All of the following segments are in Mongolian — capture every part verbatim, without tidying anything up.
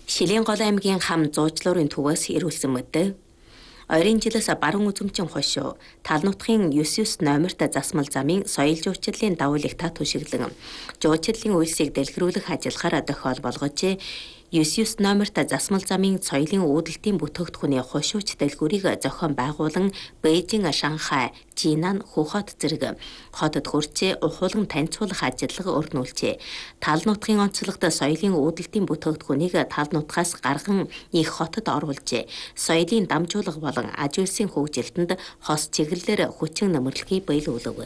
Шилэнгол аймгийн хам зуучлуурын төвөөс ирүүлсэн мэдээ. Ойрын жилээс баруун үзэмчин хошуу тал нутгийн девять девять номерт засмал замын соёл жуулчлалын давуу их та түшиглэн жуулчлалын үйлсийг дэлгэрүүлэх ажиллагаар тохиол болгож девять девять номерт засмал замын соёлын үүдэлтийн бүтээгдэхүүний хошууч дэлгүүрийг зохион байгуулан Бээжин, Шанхай, Жинан, Хухот зэрэг хотод хүрчээ ухуулган танилцуулах ажиллагаа өрнүүлжээ. Тал нутгийн онцлогт соёлын үүдэлтийн бүтээгдэхүүнийг тал нутгаас гарган их хотод оруулжээ. Соёлын дамжуулга болон аж үйлсийн хөгжилтөнд хос чиглэлээр хүчин нэмэрлэгийг биелүүлв.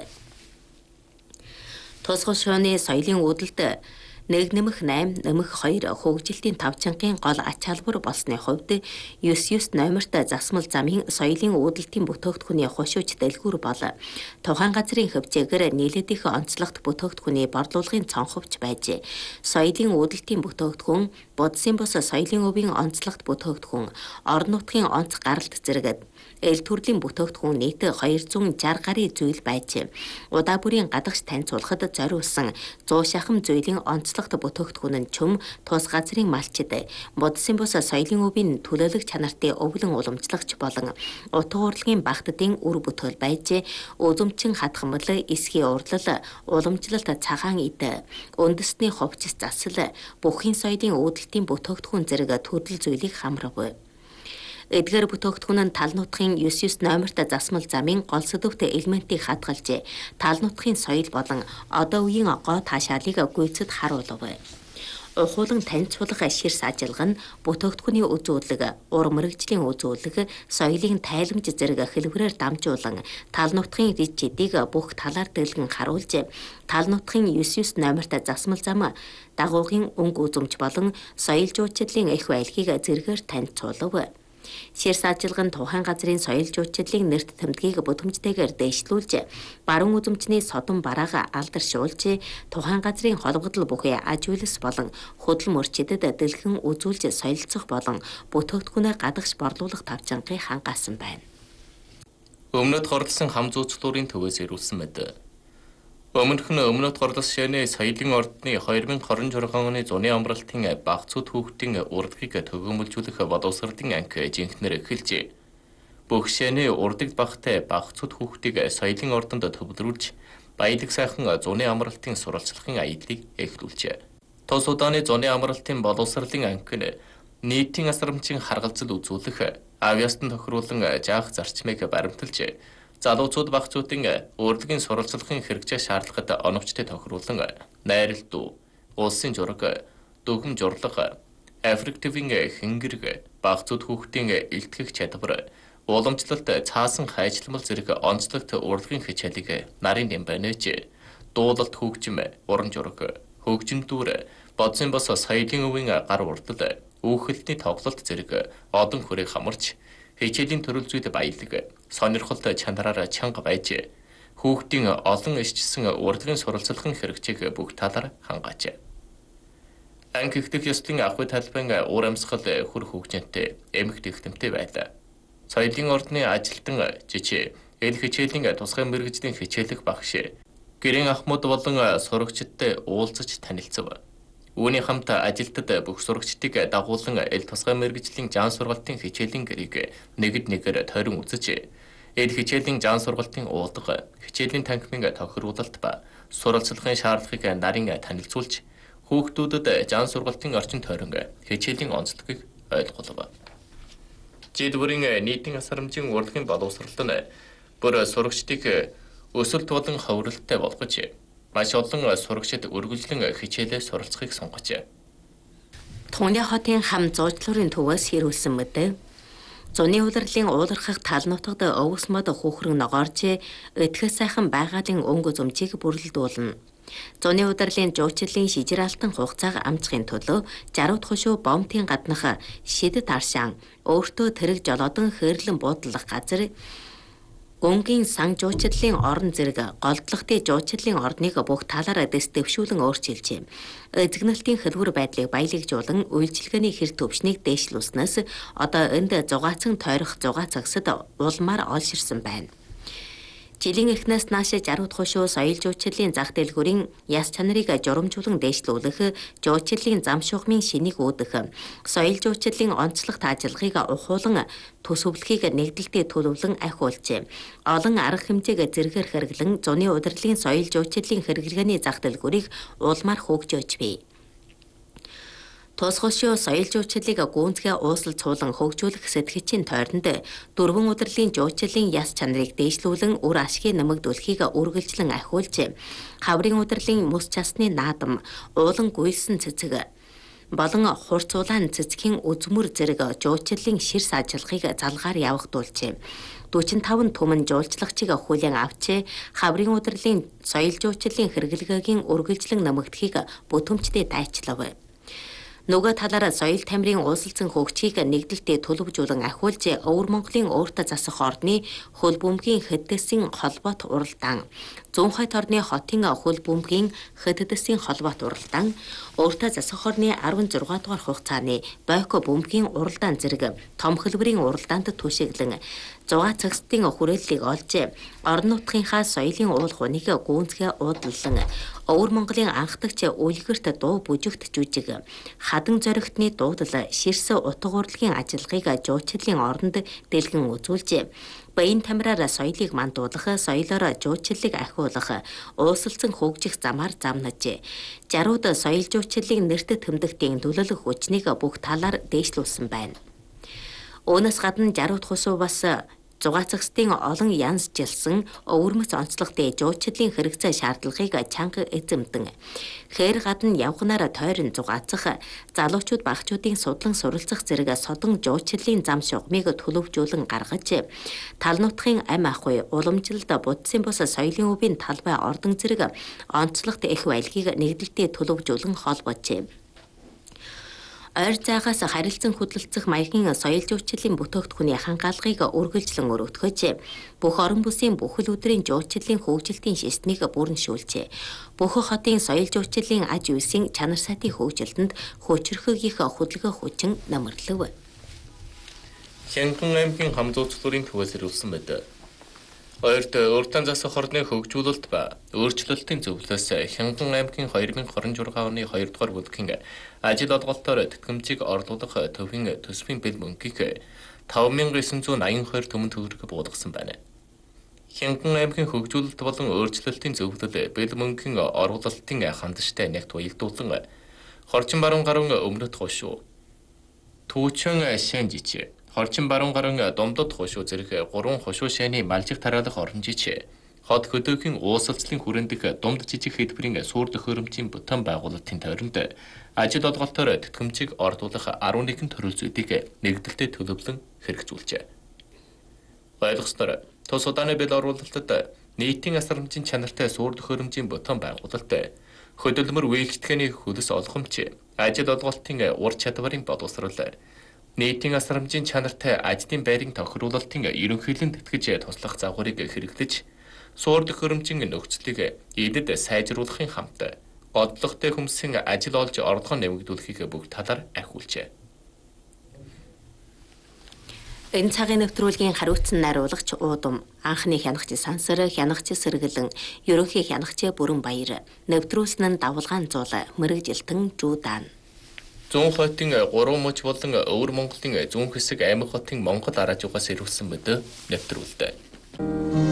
Тусгал шууны соёлын үүдэлд нэг нэмэх восемь нэмэх two хөгжилтийн тавчангийн гол ач холбогдол болсны хувьд девять девять номерт засмал замын соёлын үүдэлтийн бүтээгдэхүүний хошууч дэлгүүр бол тухайн газрын хөвчөөгөр нийлээд их онцлогт бүтээгдэхүүний борлуулгын цонховч байжээ. Соёлын үүдэлтийн бүтээгдэхүүн, будсын бус соёлын өвийн онцлогт бүтээгдэхүүн, орон нутгийн онц гаралт зэрэг эл төрлийн бүтээгдэхүүн нийт two hundred sixty гаруй зүйл байж удаа бүрийн гадагш танилцуулахад зориулсан one hundred шахам зүйлийн онцлогт бүтээгдэхүүн нь чөм тус газрын малчид будсын бус соёлын өвийн төлөөлөх чанартай өвлөн уламжлагч болон утга урлагийн багтдын үр бүтээл байж өзөмчин хатгамал, эсхий урлал, уламжлалт, цагаан эд, үндэсний хувцас засал, бүхий соёлын үүдэлтийн бүтээгдэхүүн зэрэг төрөл зүйлийг хамрав. Эдгээр бүтээгдэхүүн нь тал нутгийн девять девять номерт засмал замын гол сэдвт элементийг хадгалжээ. Тал нутгийн соёл болон одоо үеийн гоо таашаалыг гүйцэд харуулв. Ухуулан танилцуулах ширс ажиллагаа нь бүтээгдэхүүний үзүүлэг, ур мэрэгжлийн үзүүлэг, соёлын тайламж зэрэг хэлбэрээр дамжуулан тал нутгийн ричидийг бүх талаар дэлгэн харуулж, тал нутгийн девять девять номерт засмал зам дагуугын өнгө үзэмж болон соёл жуулчлалын их байлгийг зэргээр танилцуулв. Ширс ажиллагаа нь тухайн газрын соёл жуулчлалын нэрт тэмдгийг бүтээмжтэйгээр дэвшлүүлж, баруун үзэмжний содон бараага алдаршуулж, тухайн газрын холбогдол бүхий аж үйлс болон хөдөл мөрчидөд дэлгэн үзүүлж соёлцох болон бүтээгдэхүүнээ гадагш борлуулах тавчангийг хангаасан байна. Өмнөд горлсон хам зуучлуурын төвөөс ирүүлсэн мэд. Өмнөх нь өмнөд горлос шаны соёлын ордны two thousand twenty-six оны зуны амралтын багцуд хүүхдийн урдгийг төгөөмөлжүүлэх боловсролын анги жинхнэр эхэлжээ. Бүх шаны урдыг багтай багцуд хүүхдийг соёлын ордонд төвлөрүүлж, баялаг сайхан зуны амралтын сурвалжлагын аяллыг эхлүүлжээ. Тус удааны зуны амралтын боловсролын анги нь нийтийн асрамжийн харгалзал үзүүлэх, авиастан тохируулан жаах зарчмыг баримталж, залуучууд багцуудын урлагийн сурвалжлагын хэрэгцээ шаардлагад оновчтой тохируулан найрал дүү, улсын зураг, дөгөм журлаг, аффективын хэнгэрэг, багцууд хүүхдийн илтгэх чадвар, уламжлалт, цаасан хайчламал зэрэг онцлогт урлагийн хичээлийг нарын нэмбэнэж, дуулалт хөгжим, уран зураг, хөгжим дүүр, бодсын бос соёлын өвийн гар урдал, үүхэлтний тоглолт зэрэг одон хүрээг хамарч, хичээлийн төрөл зүйл баялаг, сонирхолтой чанараар чанга байж, хүүхдийн олон ишчсэн урлагийн сурвалжлагын хэрэгцээг бүх талаар хангаажээ. Анги ихтгэх ёслын ахуй талбайн уур амьсгал хөр хөгжинтэй, эмх тэгтэмтэй байлаа. Соёлын ордны ажилтан жижиг эл хичээлийн тусгай мэргэжлийн хичээлэх багш, гэрийн ахмад болон сурагчдтай уулзаж танилцав. Үүний хамт ажилтад бүх сурагчдыг дагуулan эл тусгай мэргэжлийн жаан сургалтын хичээлийн гэрийг нэгд нэгээр тойрон үзэж, эл хичээлийн жаан сургалтын уулга, хичээлийн танхимын тохируулалт ба сурвалжлагын шаардлагыг нарын танилцуулж, хүүхдүүдэд жаан сургалтын орчин тойрон хичээлийн онцлогийг ойлгуулав. Жид бүрийн нийтийн асрамжийн урлагийн боловсролт нь бүр сурагчдыг өсөлт болон ховролттой болгож, маш олон сурагчид үргэлжлэн хичээлээ суралцахыг сонгожээ. Туны хотын хам зуучлуурын төвөөс ирүүлсэн мэдээ. Зуны улирлын уулархах тал нутагт өвс мод хүүхрэн ногоорж, эдгэх сайхан байгалийн өнгө зөмчийг бүрэлдүүлнэ. Зуны улирлын жуулчлалын шижир алтан хугацааг амжихын төлөө жарууд хошуу бомтын гаднах шидэт аршаан өөртөө тэрэг жолоодон хэрлэн буудлах газар, гүнгийн сан жуулчлалын орон зэрэг голдлогтой жуулчлалын орныг бүх талаараа дэс дэвшүүлэн өөрчилжээ. Эзэгнэлтийн хэлбэр байдлыг баялагжуулан үйлчилгээний хэр төвшнийг дээшлүүлснээс одоо энд зугаацсан тойрох зугаацагсад улмаар олширсан байна. Жилийн эхнээс нааш жаргал хошуу соёл жуулчлалын зах дэлгүүрийн яс чанарыг журамжуулан дээшлүүлэх, жуулчлалын зам шугамын шинийг үүдэх, соёл жуулчлалын онцлогт ажиллахыг ухуулан төсөвлөхийг нэгдэлтэд төлөвлөн ахиулжээ. Олон арга хэмжээг зэрэгээр хэрэглэн зуны удирдлагын соёл жуулчлалын хэрэглгээний зах дэлгүүрийг улмаар хөгжөөж бий. Тус хошуу соёл жуулчлалыг гүнзгий ууслал цуулан хөгжүүлэх сэтгэгчийн тойронд дөрвөн удирдлагын жуулчлалын яс чанарыг дээшлүүлэн үр ашгийг нэмэгдүүлэхийг үргэлжлэн ахиулж, хаврын удирдлагын мөс часны наадам, уулан гуйлсан цэцэг болон хурц улаан цэцгийн үзмөр зэрэг жуулчлалын ширс ажиллахыг залгаар явагдуулжээ. дөрвөн таван түмэн жуулчлагчийг хүлээн авч, хаврын удирдлагын соёл жуулчлалын хэрэглгээгийн үргэлжлэн нэмэгдэхийг бүтэмжтэй дайчлав. Нөгөө талаараа соёл тамирын уулзалцсан хөгжийг нэгдэлтэд төлөвжүүлэн ахиулж, Өвөр Монголын өөртөө засах ордны хөл бөмбөгийн хэддэсийн холбоот уралдаан, Зүүн хойд орны хотын хөл бөмбөгийн хэддэсийн холбоот уралдаан, өөртөө засах орны арван зургаан дугаар хугацааны Бойко бөмбөгийн уралдаан зэрэг том хэлбэрийн уралдаанд түшиглэн зугаа цагсдын хүрээллийг олж, орон нутгийнхаа соёлын уул хуныг гүнзгий уудлан, Өвөр Монголын анхдагч үлгэрт дуу бүжигт жүжиг, хадан зоригтны дуудлал, ширс утга урлагийн ажиллагааг жуулчлалын оронд дэлгэн үзүүлжээ. Баян тамираар соёлыг мандуулах, соёлоор жуулчлалыг ахиулах, уусалцсан хөгжих замаар замнаж, жарууд соёл жуулчлалын нэртэд тэмдэгтийн төлөөлөх хүчнийг бүх талаар дээшлүүлсэн байна. Үүнээс гадна жарууд хусуу бас зугаа цагсдын олон янз жилсэн өвөрмөц онцлогтой жуулчлалын хэрэгцээ шаардлагыг чанга эзэмдэн, хээр гадна явганаар тойрон зугаацах, залуучууд багчуудын судлан суралцах зэрэг содон жуулчлалын зам шугамыг төлөвжүүлэн гаргаж, тал нутгийн ам ахуй, уламжилд будсын бус соёлын өвийн талбай ордон зэрэг онцлогт их байлгийг нэгдэлтэд төлөвжүүлэн холбоожээ. Ойр заагаас харилцан хөдөлцөх маягийн соёл жуулчлалын бүтээгдэхүүний хангаалгыг үргэлжлэн өргөдгөж, бүх орон бүсийн бүхэл өдрийн жуулчлалын хөгжилтийн системийг бүрэншүүлжээ. Бүх хотын соёл жуулчлалын аж үйлсийн чанар сайтын хөгжилтөнд хүчрхэг их хөдөлгөөн хүчин нэмэрлэв. Хянган аймгийн хамзуучлалын төвөөс ирүүлсэн мэд. Ойрт өөртөө засах орны хөгжүүлэлт ба өөрчлөлтийн зөвлөлөөс Хянган аймгийн две тысячи двадцать шесть оны хоёрдугаар бүлгийн ажил олголтоор тэтгэмжийг орлуулах төвийн төсвийн бэл мөнгийг five thousand nine hundred eighty-two түмэн төгрөг буулгасан байна. Хянган аймгийн хөгжүүлэлт болон өөрчлөлтийн зөвлөл бэл мөнгийн оруулалтын хандштай нэгт уялдуулан Хорчин баруун гаруун өмнөд хошуу, Түүчэн Шэнжич, Хорчин баруун гаруун Домдод хошуу зэрэг гурван хошуу шайны малжиг тараалах оромжич хот хөдөөгийн уусалцлын хүрээндх думд жижиг хэлбэрийн суур төхөөрөмжийн бүтээн байгуулалтын тойронд ажил олголтоор тэтгэмжийг орлуулах eleven төрөл зүйдийг нэгдэлтэд төлөвлөн хэрэгжүүлжээ. Ойлгосноор тус удааны бэл оруулалтад нийтийн асрамжийн чанартай суур төхөөрөмжийн бүтээн байгуулалт, хөдөлмөр үйлчлэгээний хөлс олгомч, ажил олголтын ур чадварын боловсрол, нийтийн асрамжийн чанартай ажлын байрын тохируулалтын ерөнхийлөн тэтгэж туслах загварыг хэрэглэж, суур төхөөрөмжийн нөхцөлийг эдэд сайжруулахын хамт одлоготой хүмүүсийн ажил олж орлогоо нэмэгдүүлэхийг бүх талаар ахиулжээ. Энэ цагийн нэвтрүүлгийн хариуцсан найруулагч Уудам, анхны хянагч Сансар, хянагч Сэргэлэн, ерөнхий хянагч Бүрэн Баяр, нэвтрүүлсэн нь Давалгаан Зуул, Мэргэжилтэн Жуудаан. Зүүн хотын гурван муж болон Өвөр Монголын зүүн хэсэг аймаг хотын Монгол араа жугаас ирүүлсэн мэд нэвтрүүлдэг.